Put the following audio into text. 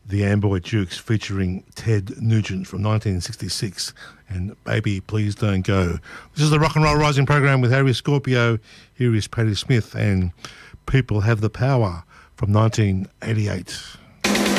the Amboy Dukes featuring Ted Nugent from 1966 and Baby Please Don't Go. This is the Rock and Roll Rising program with Harry Scorpio. Here is Patti Smith and People Have the Power from 1988.